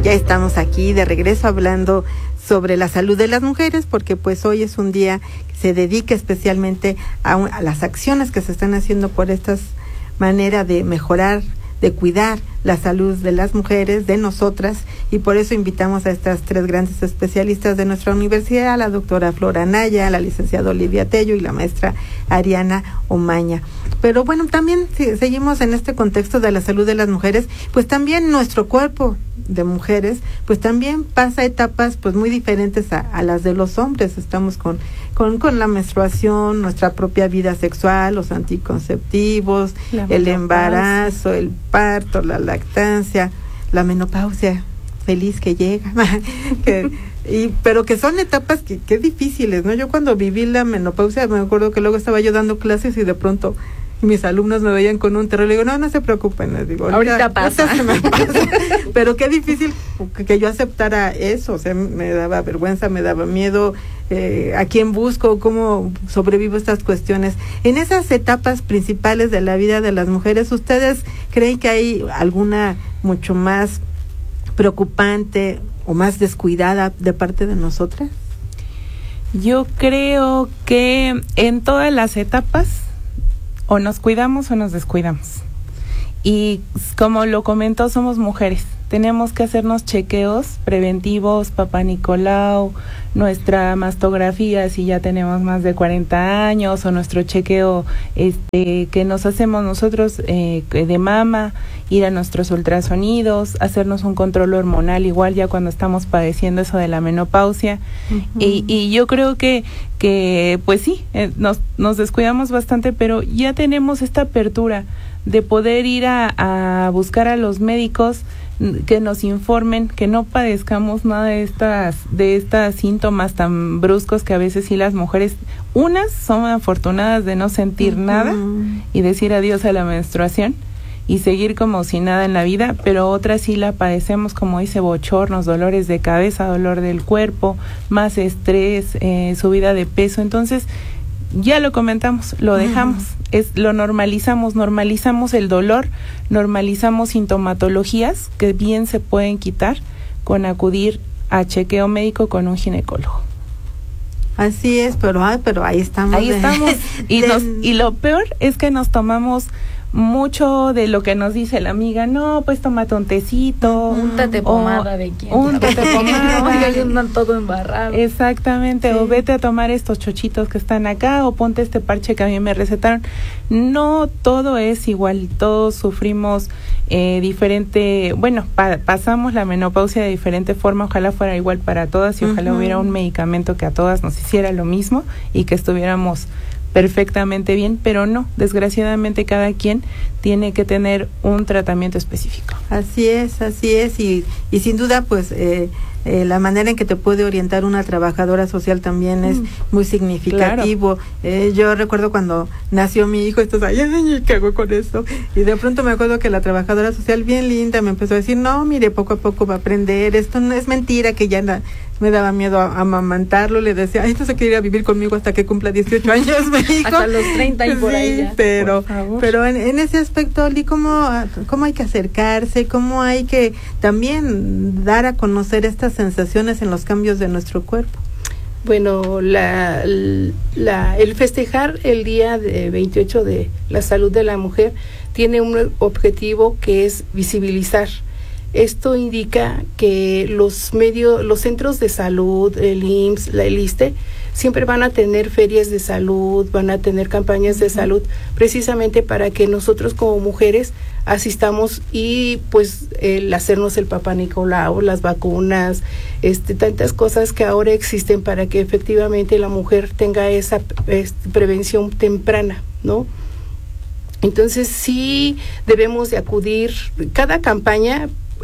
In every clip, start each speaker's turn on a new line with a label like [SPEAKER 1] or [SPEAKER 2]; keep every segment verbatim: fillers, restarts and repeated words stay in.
[SPEAKER 1] Ya estamos aquí de regreso hablando sobre la salud de las mujeres, porque pues hoy es un día que se dedica especialmente a, un, a las acciones que se están haciendo por esta manera de mejorar, de cuidar la salud de las mujeres, de nosotras, y por eso invitamos a estas tres grandes especialistas de nuestra universidad, la doctora Flora Anaya, la licenciada Olivia Tello y la maestra Ariana Omaña. Pero bueno, también si seguimos en este contexto de la salud de las mujeres, pues también nuestro cuerpo de mujeres, pues también pasa etapas pues muy diferentes a, a las de los hombres. Estamos con, con, con la menstruación, nuestra propia vida sexual, los anticonceptivos, el embarazo, el parto, la lactancia, la menopausia feliz que llega, que, y, pero que son etapas que, que difíciles, ¿no? Yo cuando viví la menopausia, me acuerdo que luego estaba yo dando clases y de pronto mis alumnos me veían con un terror, le digo, no, no se preocupen, les digo,
[SPEAKER 2] ahorita, ahorita pasa.
[SPEAKER 1] Se me pasa. Pero qué difícil que, que yo aceptara eso, o sea, me daba vergüenza, me daba miedo, eh, a quién busco, cómo sobrevivo estas cuestiones. En esas etapas principales de la vida de las mujeres, ¿ustedes creen que hay alguna mucho más preocupante o más descuidada de parte de nosotras?
[SPEAKER 3] Yo creo que en todas las etapas o nos cuidamos o nos descuidamos. Y como lo comentó, somos mujeres. Tenemos que hacernos chequeos preventivos, Papá Nicolau, nuestra mastografía si ya tenemos más de cuarenta años, o nuestro chequeo este que nos hacemos nosotros eh, de mama, ir a nuestros ultrasonidos, hacernos un control hormonal igual ya cuando estamos padeciendo eso de la menopausia. Uh-huh. y, y yo creo que que pues sí, eh, nos, nos descuidamos bastante, pero ya tenemos esta apertura de poder ir a, a buscar a los médicos que nos informen, que no padezcamos nada de estas de estos síntomas tan bruscos que a veces sí las mujeres, unas son afortunadas de no sentir uh-huh. nada y decir adiós a la menstruación y seguir como si nada en la vida, pero otras sí la padecemos, como dice, bochornos, dolores de cabeza, dolor del cuerpo, más estrés, eh, subida de peso. Entonces ya lo comentamos, lo dejamos, uh-huh. es lo normalizamos, normalizamos el dolor, normalizamos sintomatologías que bien se pueden quitar con acudir a chequeo médico con un ginecólogo.
[SPEAKER 1] Así es, pero ah, pero ahí estamos.
[SPEAKER 3] Ahí
[SPEAKER 1] de,
[SPEAKER 3] estamos y
[SPEAKER 1] de,
[SPEAKER 3] nos y lo peor es que nos tomamos mucho de lo que nos dice la amiga, no, pues tómate un tecito,
[SPEAKER 2] úntate pomada de quién,
[SPEAKER 3] úntate pomada,
[SPEAKER 2] y andan todo embarrado.
[SPEAKER 3] Exactamente, sí. O vete a tomar estos chochitos que están acá, o ponte este parche que a mí me recetaron. No todo es igual, todos sufrimos eh, diferente, bueno, pa- pasamos la menopausia de diferente forma, ojalá fuera igual para todas y ojalá uh-huh. hubiera un medicamento que a todas nos hiciera lo mismo y que estuviéramos perfectamente bien, pero no, desgraciadamente cada quien tiene que tener un tratamiento específico.
[SPEAKER 1] Así es, así es, y, y sin duda pues eh, eh, la manera en que te puede orientar una trabajadora social también es mm. muy significativo. Claro. Eh, yo recuerdo cuando nació mi hijo, esto es, ay, ay, ¿qué hago con esto? Y de pronto me acuerdo que la trabajadora social bien linda me empezó a decir, no, mire, poco a poco va a aprender, esto no es mentira, que ya na- me daba miedo a, a amamantarlo, le decía, ay, no se quiere ir a vivir conmigo hasta que cumpla dieciocho años, me dijo.
[SPEAKER 2] Hasta los treinta y por
[SPEAKER 1] sí,
[SPEAKER 2] ahí ya,
[SPEAKER 1] pero,
[SPEAKER 2] por
[SPEAKER 1] pero en, en ese aspecto, Oli, ¿cómo, ¿cómo hay que acercarse? ¿Cómo hay que también dar a conocer estas sensaciones en los cambios de nuestro cuerpo?
[SPEAKER 4] Bueno, la, la, el festejar el día de veintiocho de la salud de la mujer tiene un objetivo que es visibilizar. Esto indica que los medios, los centros de salud, el I M S S, la, el ISSSTE, siempre van a tener ferias de salud, van a tener campañas de salud, precisamente para que nosotros como mujeres asistamos y pues el hacernos el Papá Nicolau, las vacunas, este, tantas cosas que ahora existen para que efectivamente la mujer tenga esa este, prevención temprana, ¿no? Entonces sí debemos de acudir, cada campaña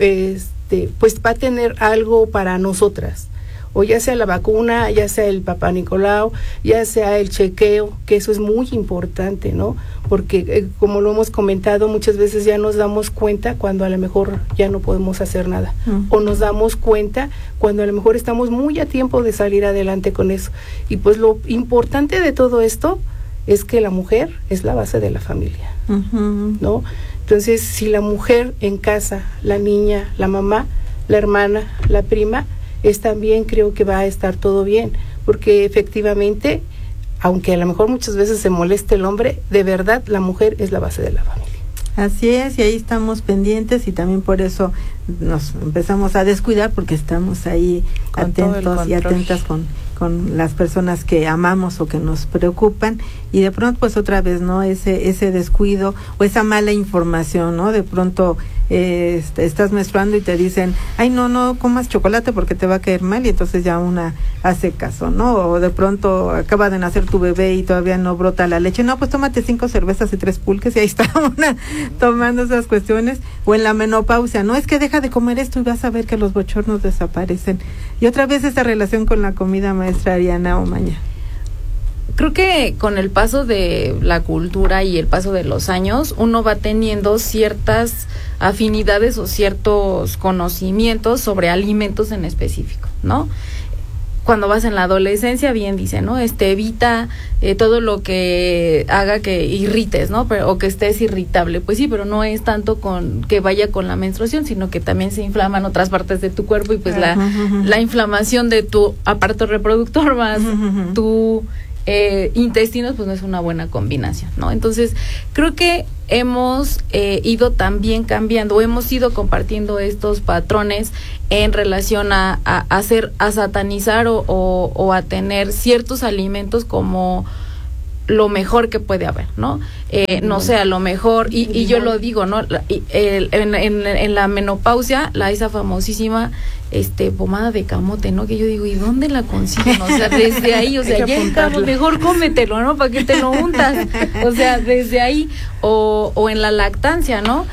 [SPEAKER 4] este, pues va a tener algo para nosotras, o ya sea la vacuna, ya sea el Papá Nicolau, ya sea el chequeo, que eso es muy importante, ¿no? Porque eh, como lo hemos comentado, muchas veces ya nos damos cuenta cuando a lo mejor ya no podemos hacer nada, uh-huh. o nos damos cuenta cuando a lo mejor estamos muy a tiempo de salir adelante con eso. Y pues lo importante de todo esto es que la mujer es la base de la familia, uh-huh. ¿no? Entonces, si la mujer en casa, la niña, la mamá, la hermana, la prima, es también creo que va a estar todo bien, porque efectivamente, aunque a lo mejor muchas veces se moleste el hombre, de verdad la mujer es la base de la familia.
[SPEAKER 1] Así es, y ahí estamos pendientes y también por eso nos empezamos a descuidar, porque estamos ahí con atentos y atentas con, con las personas que amamos o que nos preocupan, y de pronto pues otra vez, ¿no? Ese ese descuido o esa mala información, ¿no? De pronto eh, estás menstruando y te dicen, ay, no, no comas chocolate porque te va a caer mal, y entonces ya una hace caso, ¿no? O de pronto acaba de nacer tu bebé y todavía no brota la leche, no, pues tómate cinco cervezas y tres pulques, y ahí está una tomando esas cuestiones. O en la menopausia, no, es que deja de comer esto y vas a ver que los bochornos desaparecen. Y otra vez esta relación con la comida, maestra Ariana Omaña.
[SPEAKER 2] Creo que con el paso de la cultura y el paso de los años, uno va teniendo ciertas afinidades o ciertos conocimientos sobre alimentos en específico, ¿no? Cuando vas en la adolescencia, bien dice, ¿no? Este, evita eh, todo lo que haga que irrites, ¿no? Pero, o que estés irritable. Pues sí, pero no es tanto con que vaya con la menstruación, sino que también se inflaman otras partes de tu cuerpo, y pues uh-huh, la, uh-huh. la inflamación de tu aparato reproductor más uh-huh. tu eh, intestinos, pues no es una buena combinación, ¿no? Entonces, creo que hemos eh, ido también cambiando, hemos ido compartiendo estos patrones en relación a, a, a hacer, a satanizar o, o, o a tener ciertos alimentos como lo mejor que puede haber, ¿no? Eh, no sé, a lo mejor, y, y yo lo digo, ¿no? La, y, el, en, en, en la menopausia, la esa famosísima este pomada de camote, ¿no? Que yo digo, ¿y dónde la consiguen? O sea, desde ahí, o sea, ya estamos, mejor cómetelo, ¿no? ¿Para qué te lo untas? O sea, desde ahí, o, o en la lactancia, ¿no?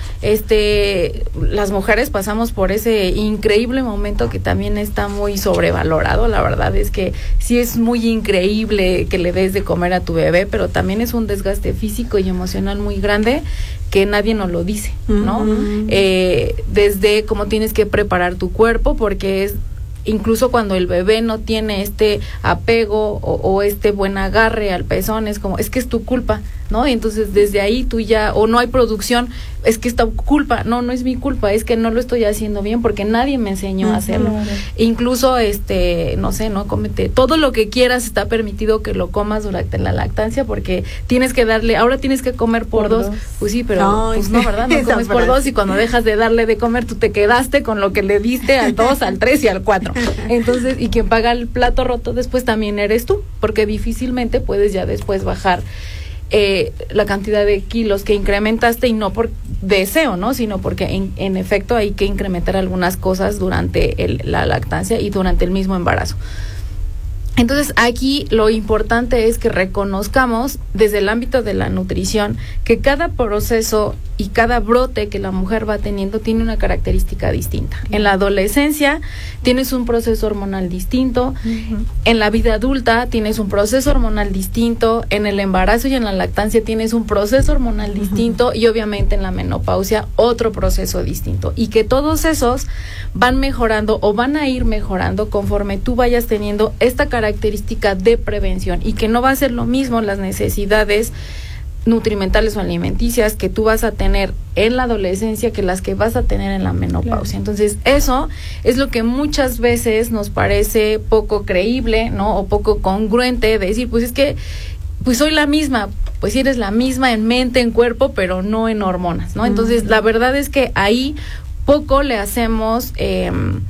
[SPEAKER 2] Este, las mujeres pasamos por ese increíble momento que también está muy sobrevalorado. La verdad es que sí es muy increíble que le des de comer a tu bebé, pero también es un desgaste físico y emocional muy grande que nadie nos lo dice, ¿no? Uh-huh. Eh, desde cómo tienes que preparar tu cuerpo, porque es incluso cuando el bebé no tiene este apego o, o este buen agarre al pezón, es como, es que es tu culpa, ¿no? Y entonces desde ahí tú ya, o no hay producción, es que es tu culpa, no, no es mi culpa, es que no lo estoy haciendo bien porque nadie me enseñó uh-huh. a hacerlo. Uh-huh. Incluso, este, no sé, no, cómete todo lo que quieras, está permitido que lo comas durante la lactancia, porque tienes que darle, ahora tienes que comer por, por dos. dos, pues sí, pero no, pues no, ¿verdad? No comes por dos, y cuando dejas de darle de comer, tú te quedaste con lo que le diste al dos, al tres y al cuatro. Entonces, y quien paga el plato roto después también eres tú, porque difícilmente puedes ya después bajar eh, la cantidad de kilos que incrementaste, y no por deseo, ¿no? Sino porque en, en efecto hay que incrementar algunas cosas durante el, la lactancia y durante el mismo embarazo. Entonces, aquí lo importante es que reconozcamos desde el ámbito de la nutrición que cada proceso y cada brote que la mujer va teniendo tiene una característica distinta. En la adolescencia tienes un proceso hormonal distinto, uh-huh. en la vida adulta tienes un proceso hormonal distinto, en el embarazo y en la lactancia tienes un proceso hormonal uh-huh. distinto, y obviamente en la menopausia otro proceso distinto, y que todos esos van mejorando o van a ir mejorando conforme tú vayas teniendo esta característica de prevención, y que no va a ser lo mismo las necesidades nutrimentales o alimenticias que tú vas a tener en la adolescencia que las que vas a tener en la menopausia. Claro. Entonces, eso es lo que muchas veces nos parece poco creíble, ¿no? O poco congruente, de decir, pues es que pues soy la misma, pues sí eres la misma en mente, en cuerpo, pero no en hormonas, ¿no? Entonces, uh-huh. la verdad es que ahí poco le hacemos eh,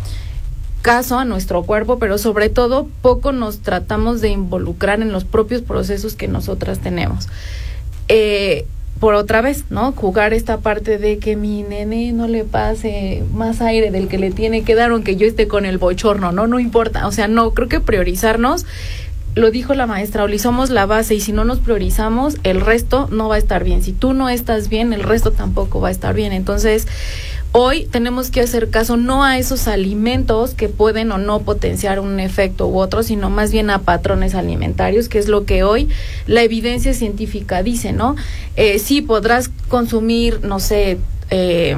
[SPEAKER 2] caso a nuestro cuerpo, pero sobre todo poco nos tratamos de involucrar en los propios procesos que nosotras tenemos. Eh, por otra vez, ¿no? Jugar esta parte de que mi nene no le pase más aire del que le tiene que dar, aunque yo esté con el bochorno, ¿no? No importa, o sea, no, creo que priorizarnos, lo dijo la maestra Oli, somos la base, y si no nos priorizamos, el resto no va a estar bien. Si tú no estás bien, el resto tampoco va a estar bien. Entonces, hoy tenemos que hacer caso no a esos alimentos que pueden o no potenciar un efecto u otro, sino más bien a patrones alimentarios, que es lo que hoy la evidencia científica dice, ¿no? Eh, sí, podrás consumir, no sé, eh,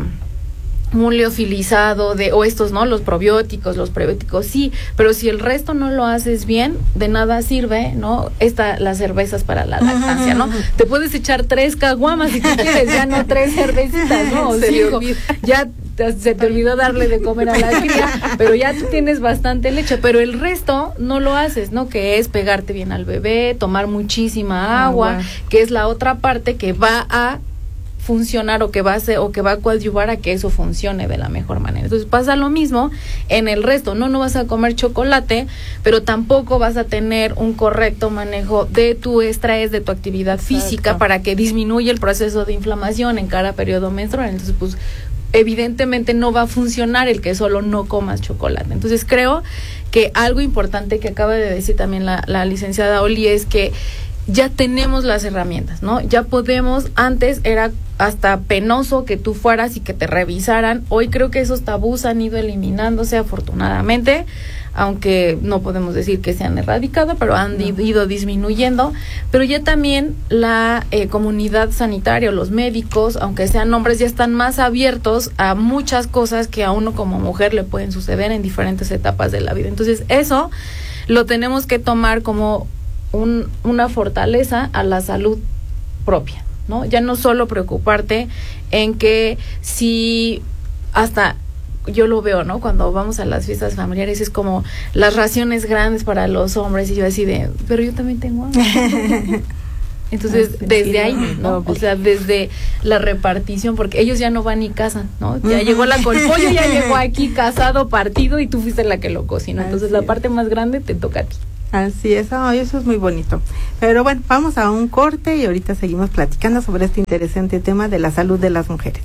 [SPEAKER 2] un liofilizado de, o estos, ¿no? Los probióticos, los prebióticos, sí, pero si el resto no lo haces bien, de nada sirve, ¿no? Esta, las cervezas para la lactancia, ¿no? Te puedes echar tres caguamas si tú quieres, ya no tres cervecitas, ¿no? O cinco, ya te, se te olvidó darle de comer a la cría, pero ya tú tienes bastante leche, pero el resto no lo haces, ¿no? Que es pegarte bien al bebé, tomar muchísima agua, agua. que es la otra parte que va a funcionar o que va a ser, o que va a coadyuvar a que eso funcione de la mejor manera. Entonces pasa lo mismo en el resto, no no vas a comer chocolate, pero tampoco vas a tener un correcto manejo de tu estrés, de tu actividad Exacto. física para que disminuya el proceso de inflamación en cada periodo menstrual. Entonces pues evidentemente no va a funcionar el que solo no comas chocolate. Entonces creo que algo importante que acaba de decir también la, la licenciada Oli es que ya tenemos las herramientas, ¿no? Ya podemos, antes era hasta penoso que tú fueras y que te revisaran. Hoy creo que esos tabús han ido eliminándose afortunadamente, aunque no podemos decir que se han erradicado, pero han no. ido disminuyendo. Pero ya también la eh, comunidad sanitaria, los médicos, aunque sean hombres, ya están más abiertos a muchas cosas que a uno como mujer le pueden suceder en diferentes etapas de la vida. Entonces eso lo tenemos que tomar como Un, una fortaleza a la salud propia, ¿no? Ya no solo preocuparte en que si hasta yo lo veo, ¿no? Cuando vamos a las fiestas familiares es como las raciones grandes para los hombres y yo así de, pero yo también tengo hambre. Entonces, desde ahí, ¿no? O sea, desde la repartición, porque ellos ya no van ni casan, ¿no? Ya llegó la colpollo, ya llegó aquí casado, partido y tú fuiste la que lo cocinó. Entonces, la parte más grande te toca a ti.
[SPEAKER 1] Así es, oh, eso es muy bonito. Pero bueno, vamos a un corte y ahorita seguimos platicando sobre este interesante tema de la salud de las mujeres.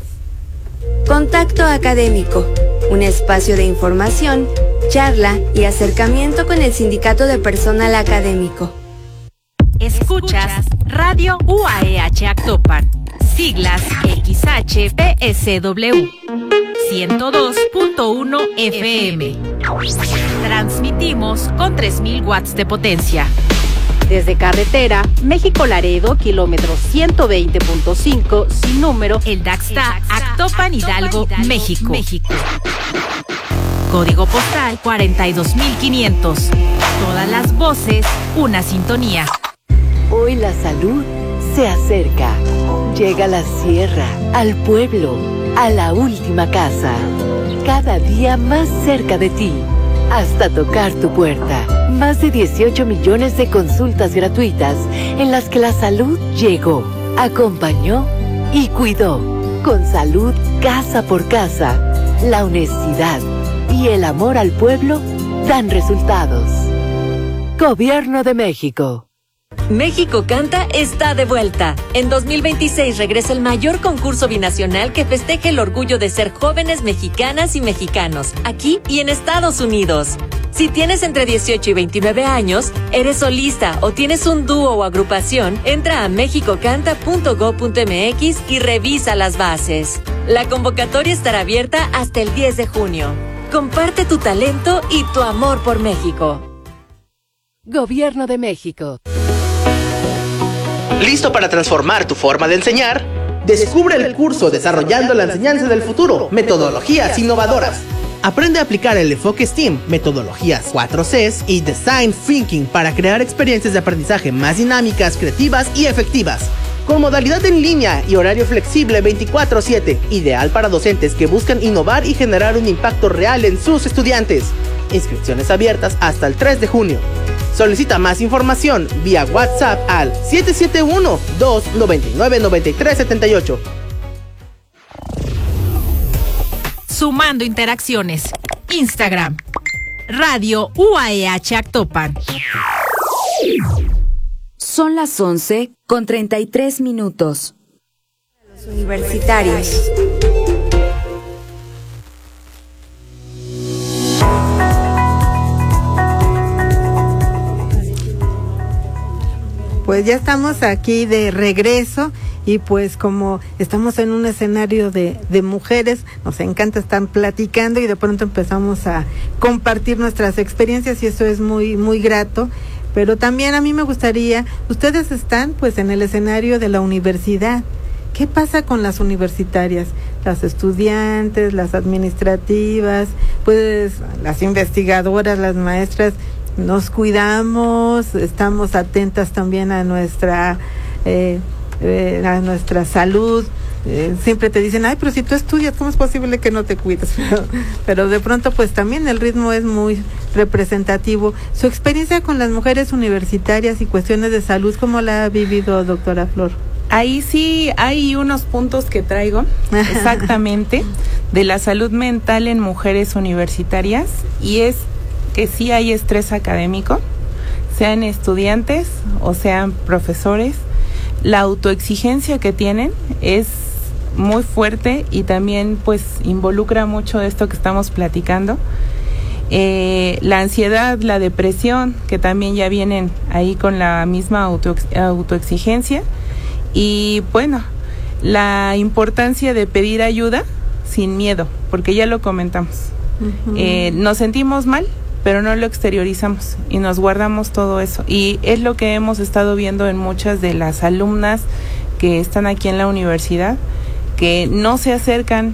[SPEAKER 5] Contacto Académico, un espacio de información, charla y acercamiento con el Sindicato de Personal Académico.
[SPEAKER 6] Escuchas Radio U A E H Actopan, siglas X H P S W, ciento dos punto uno F M. Transmitimos con tres mil watts de potencia.
[SPEAKER 7] Desde carretera, México-Laredo, kilómetro ciento veinte punto cinco, sin número,
[SPEAKER 6] El Daxta, Actopan, Hidalgo, México. México. Código postal cuarenta y dos mil quinientos. Todas las voces, una sintonía.
[SPEAKER 8] Hoy la salud se acerca. Llega a la sierra, al pueblo, a la última casa. Cada día más cerca de ti, hasta tocar tu puerta. Más de dieciocho millones de consultas gratuitas en las que la salud llegó, acompañó y cuidó. Con salud casa por casa, la honestidad y el amor al pueblo dan resultados. Gobierno de México.
[SPEAKER 9] México Canta está de vuelta. En dos mil veintiséis regresa el mayor concurso binacional que festeja el orgullo de ser jóvenes mexicanas y mexicanos, aquí y en Estados Unidos. Si tienes entre dieciocho y veintinueve años, eres solista o tienes un dúo o agrupación, entra a mexico canta punto gob punto m x y revisa las bases. La convocatoria estará abierta hasta el diez de junio. Comparte tu talento y tu amor por México.
[SPEAKER 8] Gobierno de México.
[SPEAKER 10] ¿Listo para transformar tu forma de enseñar? Descubre el curso Desarrollando la Enseñanza del Futuro, Metodologías Innovadoras. Aprende a aplicar el enfoque STEAM, metodologías cuatro Cs y Design Thinking para crear experiencias de aprendizaje más dinámicas, creativas y efectivas. Con modalidad en línea y horario flexible veinticuatro siete, ideal para docentes que buscan innovar y generar un impacto real en sus estudiantes. Inscripciones abiertas hasta el tres de junio. Solicita más información vía WhatsApp al siete siete uno, dos nueve nueve, nueve tres siete ocho.
[SPEAKER 6] Sumando interacciones. Instagram. Radio U A E H Actopan.
[SPEAKER 5] Son las once con treinta y tres minutos. Los universitarios.
[SPEAKER 1] Pues ya estamos aquí de regreso y pues como estamos en un escenario de, de mujeres, nos encanta estar platicando y de pronto empezamos a compartir nuestras experiencias y eso es muy, muy grato. Pero también a mí me gustaría, ustedes están pues en el escenario de la universidad. ¿Qué pasa con las universitarias? Las estudiantes, las administrativas, pues las investigadoras, las maestras. Nos cuidamos, estamos atentas también a nuestra eh, eh, a nuestra salud, eh, siempre te dicen, ay, pero si tú estudias, ¿cómo es posible que no te cuides? Pero, pero de pronto pues también el ritmo es muy representativo. Su experiencia con las mujeres universitarias y cuestiones de salud, ¿cómo la ha vivido, doctora Flor?
[SPEAKER 3] Ahí sí hay unos puntos que traigo exactamente de la salud mental en mujeres universitarias, y es que sí hay estrés académico, sean estudiantes o sean profesores. La autoexigencia que tienen es muy fuerte y también pues involucra mucho esto que estamos platicando. Eh, la ansiedad, la depresión, que también ya vienen ahí con la misma auto, autoexigencia. Y bueno, la importancia de pedir ayuda sin miedo, porque ya lo comentamos. Uh-huh. Eh, nos sentimos mal, pero no lo exteriorizamos y nos guardamos todo eso. Y es lo que hemos estado viendo en muchas de las alumnas que están aquí en la universidad, que no se acercan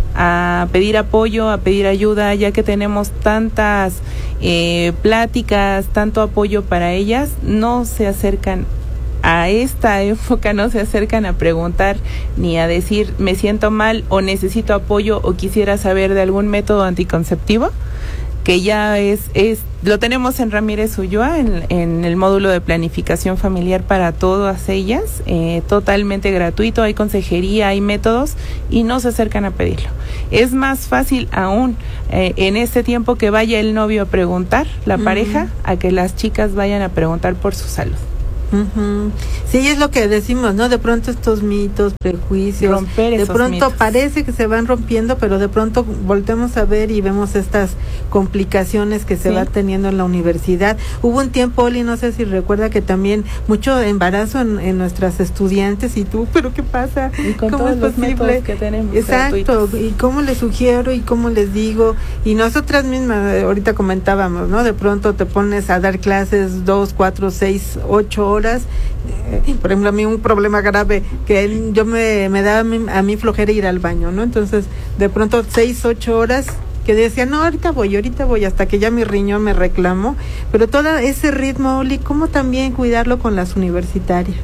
[SPEAKER 3] a pedir apoyo, a pedir ayuda, ya que tenemos tantas eh, pláticas, tanto apoyo para ellas, no se acercan a esta época, no se acercan a preguntar ni a decir me siento mal o necesito apoyo o quisiera saber de algún método anticonceptivo, que ya es, es lo tenemos en Ramírez Ulloa, en, en el módulo de planificación familiar para todas ellas, eh, totalmente gratuito, hay consejería, hay métodos y no se acercan a pedirlo. Es más fácil aún eh, en este tiempo que vaya el novio a preguntar, la uh-huh. pareja, a que las chicas vayan a preguntar por su salud.
[SPEAKER 1] Uh-huh. Sí, es lo que decimos, ¿no? De pronto estos mitos, prejuicios,
[SPEAKER 3] romper esos
[SPEAKER 1] de pronto
[SPEAKER 3] mitos.
[SPEAKER 1] Parece que se van rompiendo, pero de pronto voltemos a ver y vemos estas complicaciones que se sí. va teniendo en la universidad. Hubo un tiempo, Oli, no sé si recuerda, que también mucho embarazo en, en nuestras estudiantes, y tú, ¿pero qué pasa?
[SPEAKER 3] Y con
[SPEAKER 1] ¿Cómo
[SPEAKER 3] todos
[SPEAKER 1] es
[SPEAKER 3] los
[SPEAKER 1] posible?
[SPEAKER 3] métodos que tenemos
[SPEAKER 1] Exacto,
[SPEAKER 3] gratuitos.
[SPEAKER 1] Y cómo les sugiero y cómo les digo, y nosotras mismas, ahorita comentábamos, ¿no? De pronto te pones a dar clases dos, cuatro, seis, ocho horas. horas, eh, por ejemplo, a mí un problema grave que yo me, me daba a mí, a mí flojera ir al baño, ¿no? Entonces, de pronto seis, ocho horas que decía, no, ahorita voy, ahorita voy, hasta que ya mi riñón me reclamó. Pero todo ese ritmo, Oli, ¿cómo también cuidarlo con las universitarias?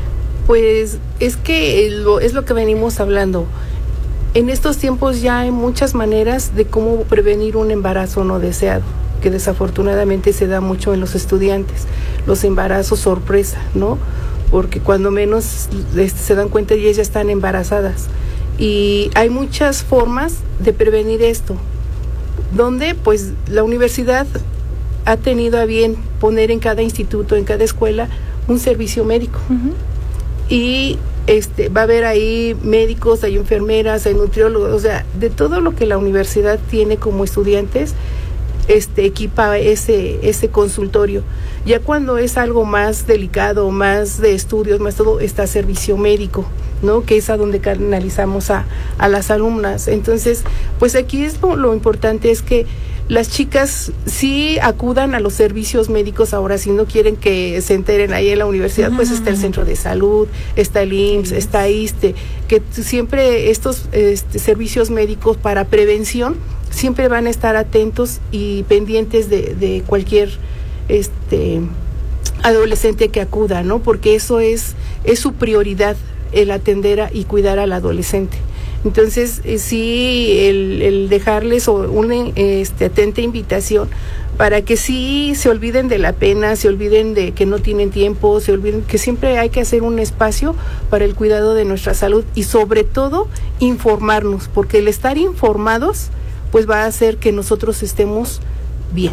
[SPEAKER 4] Pues es que lo, es lo que venimos hablando. En estos tiempos ya hay muchas maneras de cómo prevenir un embarazo no deseado, que desafortunadamente se da mucho en los estudiantes, los embarazos sorpresa, ¿no? Porque cuando menos este, se dan cuenta y ellas ya están embarazadas. Y hay muchas formas de prevenir esto, donde pues la universidad ha tenido a bien poner en cada instituto, en cada escuela, un servicio médico. Uh-huh. Y este va a haber ahí médicos, hay enfermeras, hay nutriólogos, o sea, de todo lo que la universidad tiene como estudiantes, este equipa ese ese consultorio. Ya cuando es algo más delicado, más de estudios, más todo, está servicio médico, ¿no? Que es a donde canalizamos a, a las alumnas. Entonces, pues aquí es lo, lo importante es que las chicas sí acudan a los servicios médicos. Ahora, si no quieren que se enteren ahí en la universidad, uh-huh. pues está el centro de salud, está el I M S S, está ISSSTE, que siempre estos este, servicios médicos para prevención siempre van a estar atentos y pendientes de, de cualquier este adolescente que acuda, ¿no? Porque eso es, es su prioridad, el atender a, y cuidar al adolescente. Entonces, eh, sí, el, el dejarles una este, atenta invitación para que sí se olviden de la pena, se olviden de que no tienen tiempo, se olviden que siempre hay que hacer un espacio para el cuidado de nuestra salud y sobre todo informarnos, porque el estar informados pues va a hacer que nosotros estemos bien.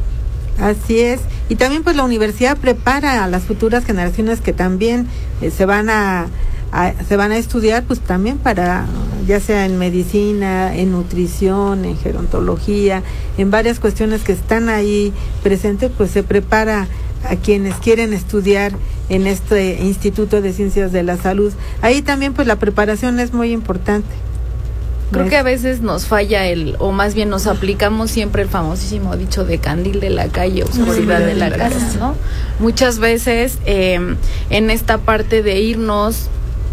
[SPEAKER 1] Así es, y también pues la universidad prepara a las futuras generaciones que también eh, se van a, a se van a estudiar, pues también para, ya sea en medicina, en nutrición, en gerontología, en varias cuestiones que están ahí presentes, pues se prepara a quienes quieren estudiar en este Instituto de Ciencias de la Salud. Ahí también pues la preparación es muy importante.
[SPEAKER 2] Creo que a veces nos falla el, o más bien nos aplicamos siempre el famosísimo dicho de candil de la calle, oscuridad sí, de la casa, ¿no? Muchas veces eh, en esta parte de irnos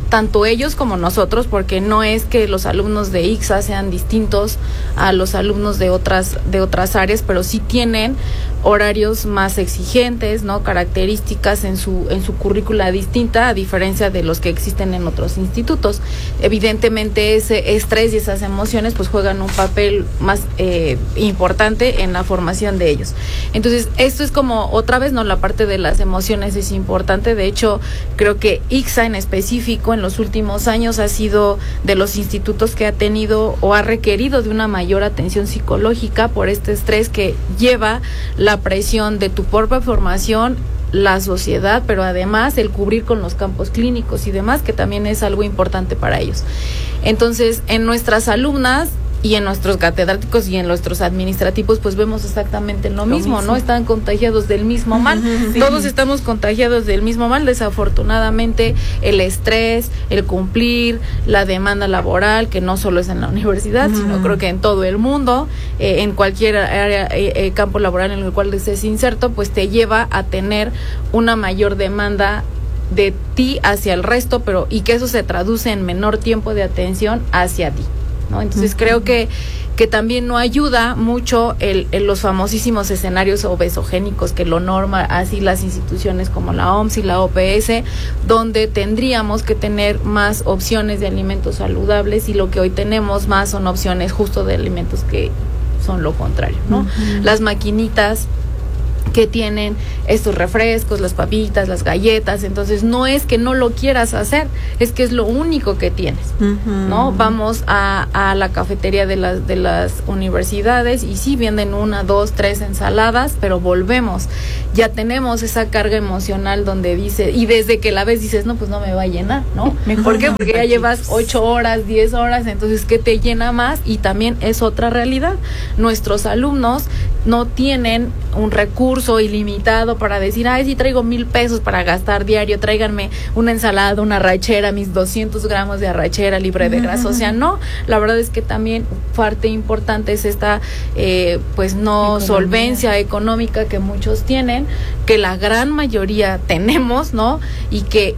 [SPEAKER 2] tanto ellos como nosotros, porque no es que los alumnos de I C S A sean distintos a los alumnos de otras de otras áreas, pero sí tienen horarios más exigentes, ¿no? Características en su en su currícula distinta, a diferencia de los que existen en otros institutos. Evidentemente ese estrés y esas emociones pues juegan un papel más eh, importante en la formación de ellos. Entonces, esto es como otra vez, no, la parte de las emociones es importante. De hecho, creo que I C S A en específico en los últimos años ha sido de los institutos que ha tenido o ha requerido de una mayor atención psicológica por este estrés que lleva la presión de tu propia formación, la sociedad, pero además el cubrir con los campos clínicos y demás, que también es algo importante para ellos. Entonces, en nuestras alumnas y en nuestros catedráticos y en nuestros administrativos pues vemos exactamente lo, lo mismo, mismo, ¿no? Están contagiados del mismo mal. Sí. Todos estamos contagiados del mismo mal. Desafortunadamente el estrés, el cumplir, la demanda laboral, que no solo es en la universidad, uh-huh. sino creo que en todo el mundo, eh, en cualquier área, eh, eh, campo laboral en el cual estés inserto, pues te lleva a tener una mayor demanda de ti hacia el resto, pero y que eso se traduce en menor tiempo de atención hacia ti, ¿no? Entonces uh-huh. creo que que también no ayuda mucho el, el los famosísimos escenarios obesogénicos que lo norma así las instituciones como la O M S y la O P S, donde tendríamos que tener más opciones de alimentos saludables, y lo que hoy tenemos más son opciones justo de alimentos que son lo contrario, ¿no? Uh-huh. Las maquinitas que tienen estos refrescos, las papitas, las galletas, entonces no es que no lo quieras hacer, es que es lo único que tienes, uh-huh. ¿no? Vamos a, a la cafetería de las de las universidades y sí venden una, dos, tres ensaladas, pero volvemos, ya tenemos esa carga emocional donde dice, y desde que la ves dices, no, pues no me va a llenar, ¿no? Mejor ¿por qué? Porque ya llevas ocho horas, diez horas, entonces ¿qué te llena más? Y también es otra realidad, nuestros alumnos no tienen un recurso ilimitado para decir, ay, sí traigo mil pesos para gastar diario, tráiganme una ensalada, una arrachera, mis doscientos gramos de arrachera libre de grasa. O sea, no, la verdad es que también parte importante es esta, eh, pues no Economía. solvencia económica que muchos tienen, que la gran mayoría tenemos, ¿no? Y que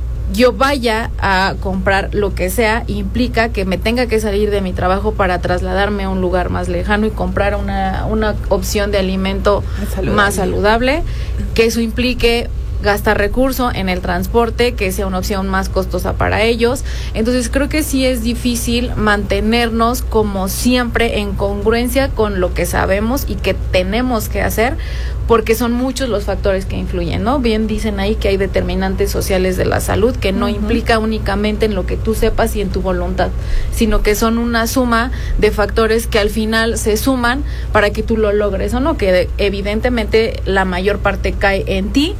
[SPEAKER 2] yo vaya a comprar lo que sea implica que me tenga que salir de mi trabajo para trasladarme a un lugar más lejano y comprar una, una opción de alimento saludable. más saludable, que eso implique gastar recurso en el transporte, que sea una opción más costosa para ellos. Entonces creo que sí es difícil mantenernos como siempre en congruencia con lo que sabemos y que tenemos que hacer, porque son muchos los factores que influyen, ¿no? Bien dicen ahí que hay determinantes sociales de la salud que no uh-huh. implica únicamente en lo que tú sepas y en tu voluntad, sino que son una suma de factores que al final se suman para que tú lo logres o no, que evidentemente la mayor parte cae en ti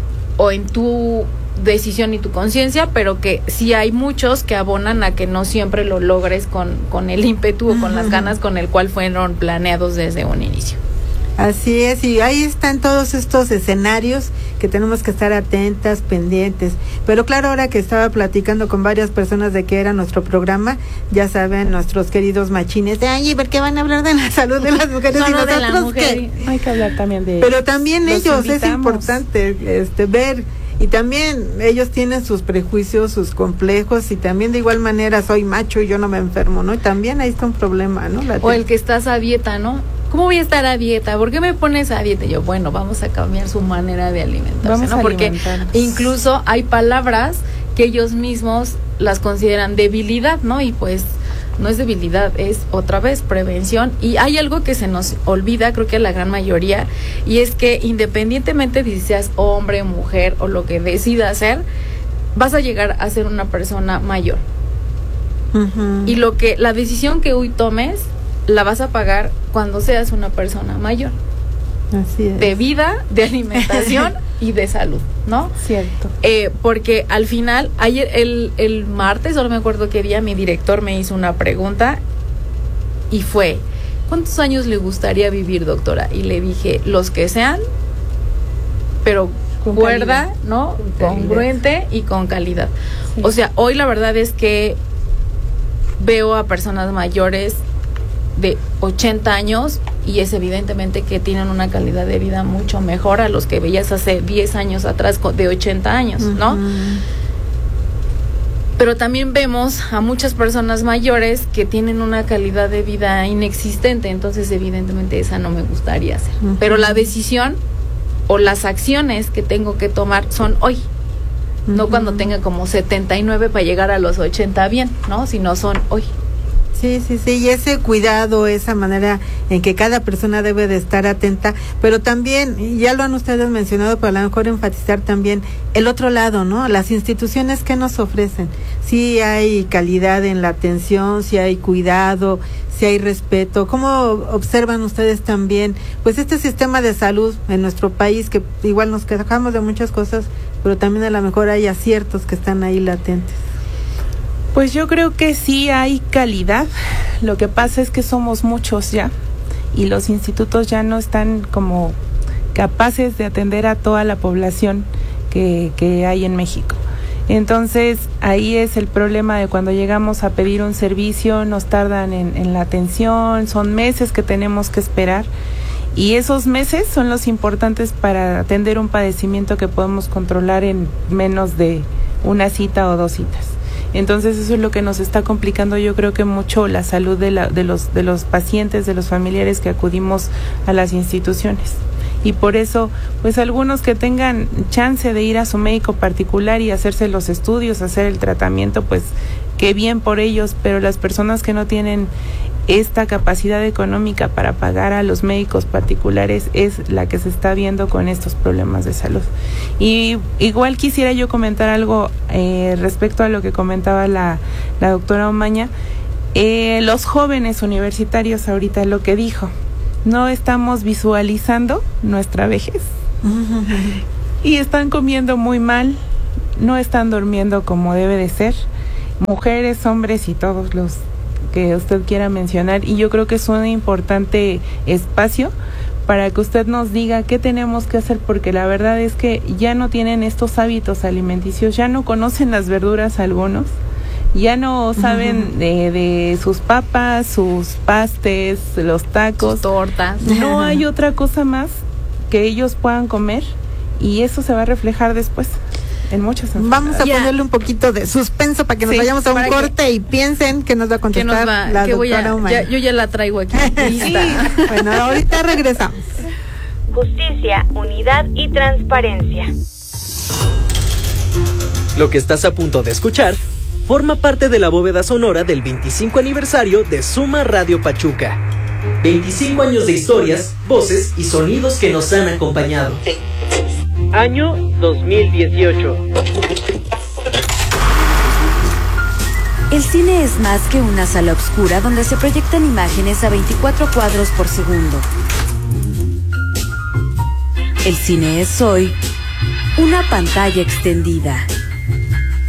[SPEAKER 2] o en tu decisión y tu conciencia, pero que sí hay muchos que abonan a que no siempre lo logres con, con el ímpetu o con las ganas con el cual fueron planeados desde un inicio.
[SPEAKER 1] Así es, y ahí están todos estos escenarios que tenemos que estar atentas, pendientes. Pero claro, ahora que estaba platicando con varias personas de que era nuestro programa, ya saben, nuestros queridos machines de, ay, ¿por qué van a hablar de la salud de las mujeres?
[SPEAKER 3] No,
[SPEAKER 1] y
[SPEAKER 3] no,
[SPEAKER 1] nosotros
[SPEAKER 3] de la mujer. Hay que hablar también de
[SPEAKER 1] Pero también ellos,
[SPEAKER 3] invitamos.
[SPEAKER 1] es importante este ver, y también ellos tienen sus prejuicios, sus complejos, y también de igual manera soy macho y yo no me enfermo, ¿no? Y también ahí está un problema, ¿no? La
[SPEAKER 2] o el que estás a dieta, ¿no? ¿Cómo voy a estar a dieta? ¿Por qué me pones a dieta? Y yo, bueno, vamos a cambiar su manera de alimentarse,
[SPEAKER 3] vamos
[SPEAKER 2] ¿no?
[SPEAKER 3] a
[SPEAKER 2] Porque incluso hay palabras que ellos mismos las consideran debilidad, ¿no? Y pues no es debilidad, es otra vez prevención. Y hay algo que se nos olvida, creo que a la gran mayoría, y es que independientemente de si seas hombre, mujer o lo que decidas hacer, vas a llegar a ser una persona mayor. Uh-huh. Y lo que la decisión que hoy tomes la vas a pagar cuando seas una persona mayor.
[SPEAKER 1] Así es.
[SPEAKER 2] De vida, de alimentación y de salud, ¿no?
[SPEAKER 3] Cierto.
[SPEAKER 2] Eh, porque al final, ayer, el, el martes, no me acuerdo qué día, mi director me hizo una pregunta y fue, ¿cuántos años le gustaría vivir, doctora? Y le dije, los que sean, pero con cuerda, calidad. ¿no? Con congruente y con calidad. Sí. O sea, hoy la verdad es que veo a personas mayores de ochenta años y es evidentemente que tienen una calidad de vida mucho mejor a los que veías hace diez años atrás de ochenta años, ¿no? Uh-huh. pero también vemos a muchas personas mayores que tienen una calidad de vida inexistente, entonces evidentemente esa no me gustaría hacer. Uh-huh. Pero la decisión o las acciones que tengo que tomar son hoy, uh-huh. no cuando tenga como setenta y nueve para llegar a los ochenta bien, ¿no? Sino son hoy.
[SPEAKER 1] Sí, sí, sí, y ese cuidado, esa manera en que cada persona debe de estar atenta, pero también, ya lo han ustedes mencionado, pero a lo mejor enfatizar también el otro lado, ¿no? Las instituciones que nos ofrecen, si hay calidad en la atención, si hay cuidado, si hay respeto. ¿Cómo observan ustedes también, pues, este sistema de salud en nuestro país, que igual nos quejamos de muchas cosas, pero también a lo mejor hay aciertos que están ahí latentes?
[SPEAKER 3] Pues yo creo que sí hay calidad, lo que pasa es que somos muchos ya y los institutos ya no están como capaces de atender a toda la población que, que hay en México. Entonces ahí es el problema de cuando llegamos a pedir un servicio, nos tardan en, en la atención, son meses que tenemos que esperar y esos meses son los importantes para atender un padecimiento que podemos controlar en menos de una cita o dos citas. Entonces eso es lo que nos está complicando, yo creo que mucho la salud de, la, de, los, de los pacientes, de los familiares que acudimos a las instituciones. Y por eso, pues algunos que tengan chance de ir a su médico particular y hacerse los estudios, hacer el tratamiento, pues qué bien por ellos, pero las personas que no tienen esta capacidad económica para pagar a los médicos particulares es la que se está viendo con estos problemas de salud. Y igual quisiera yo comentar algo eh, respecto a lo que comentaba la, la doctora Omaña. Eh, los jóvenes universitarios ahorita lo que dijo, no estamos visualizando nuestra vejez y están comiendo muy mal, no están durmiendo como debe de ser, mujeres, hombres y todos los que usted quiera mencionar, y yo creo que es un importante espacio para que usted nos diga qué tenemos que hacer, porque la verdad es que ya no tienen estos hábitos alimenticios, ya no conocen las verduras algunos, ya no saben uh-huh. de, de sus papas, sus pastes, los tacos,
[SPEAKER 2] sus tortas.
[SPEAKER 3] No hay otra cosa más que ellos puedan comer y eso se va a reflejar después en muchas enfermedades.
[SPEAKER 1] Vamos a yeah. ponerle un poquito de suspenso para que nos sí, vayamos a un corte que, y piensen que nos va a contestar
[SPEAKER 2] va,
[SPEAKER 1] la doctora
[SPEAKER 2] a,
[SPEAKER 1] Omaña.
[SPEAKER 2] Ya, yo ya la traigo aquí.
[SPEAKER 1] Sí. Bueno, ahorita regresamos.
[SPEAKER 11] Justicia, unidad y transparencia.
[SPEAKER 12] Lo que estás a punto de escuchar forma parte de la bóveda sonora del veinticinco aniversario de Suma Radio Pachuca. veinticinco años de historias, voces y sonidos que nos han acompañado. Año dos mil dieciocho.
[SPEAKER 13] El cine es más que una sala oscura donde se proyectan imágenes a veinticuatro cuadros por segundo. El cine es hoy una pantalla extendida.